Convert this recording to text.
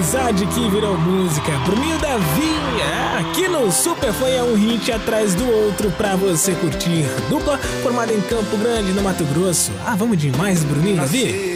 Amizade que virou música, Bruninho e Davi, aqui no Super foi um hit atrás do outro pra você curtir. Dupla formada em Campo Grande, no Mato Grosso. Vamos de mais Bruninho e Davi?